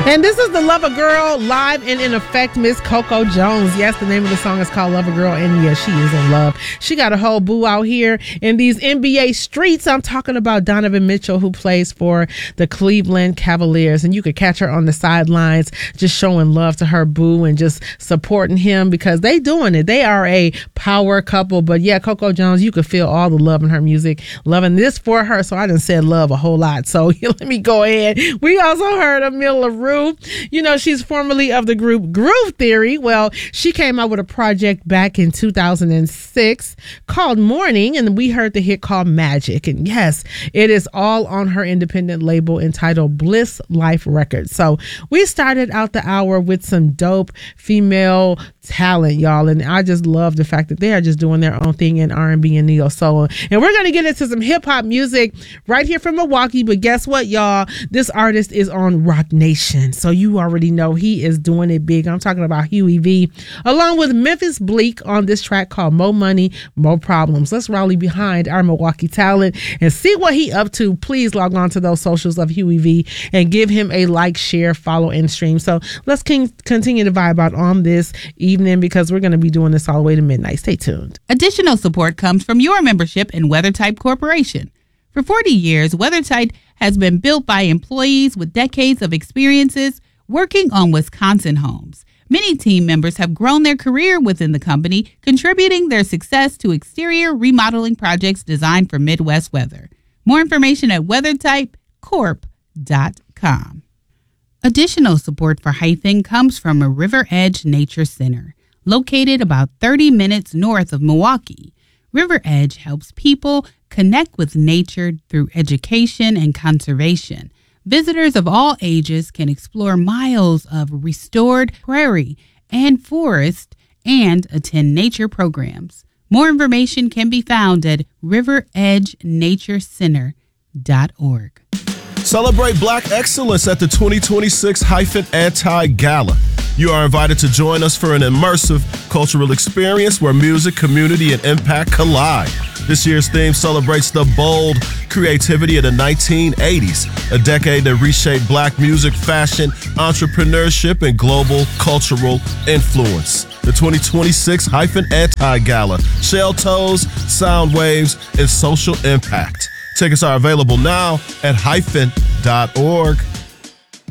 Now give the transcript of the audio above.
And this is the Lover Girl live and in effect, Miss Coco Jones. Yes, the name of the song is called Lover Girl, and yes, she is in love. She got a whole boo out here in these NBA streets. I'm talking about Donovan Mitchell, who plays for the Cleveland Cavaliers, and you could catch her on the sidelines just showing love to her boo and just supporting him because they doing it. They are a power couple. But yeah, Coco Jones, you could feel all the love in her music, loving this for her. So I done said love a whole lot. So let me go ahead. We also heard Emile LaRue. You know, she's formerly of the group Groove Theory. Well, she came out with a project back in 2006 called Morning, and we heard the hit called Magic. And yes, it is all on her independent label entitled Bliss Life Records. So we started out the hour with some dope female talent, y'all, and I just love the fact that they are just doing their own thing in R&B and neo soul. And we're going to get into some hip-hop music right here from Milwaukee. But guess what, y'all? This artist is on Rock Nation, so you already know he is doing it big. I'm talking about Huey V, along with Memphis Bleak on this track called Mo Money, Mo Problems. Let's rally behind our Milwaukee talent and see what he up to. Please log on to those socials of Huey V and give him a like, share, follow, and stream. So let's continue to vibe out on this evening because we're going to be doing this all the way to midnight. Stay tuned. Additional support comes from your membership in WeatherTight Corporation. For 40 years, WeatherTight has been built by employees with decades of experiences working on Wisconsin homes. Many team members have grown their career within the company, contributing their success to exterior remodeling projects designed for Midwest weather. More information at weathertightcorp.com. Additional support for Hyphen comes from a River Edge Nature Center, located about 30 minutes north of Milwaukee. River Edge helps people connect with nature through education and conservation. Visitors of all ages can explore miles of restored prairie and forest and attend nature programs. More information can be found at riveredgenaturecenter.org. Celebrate Black excellence at the 2026 Hyphen Anti-Gala. You are invited to join us for an immersive cultural experience where music, community, and impact collide. This year's theme celebrates the bold creativity of the 1980s, a decade that reshaped Black music, fashion, entrepreneurship, and global cultural influence. The 2026 Hyphen Anti-Gala, shell toes, sound waves, and social impact. Tickets are available now at hyphen.org.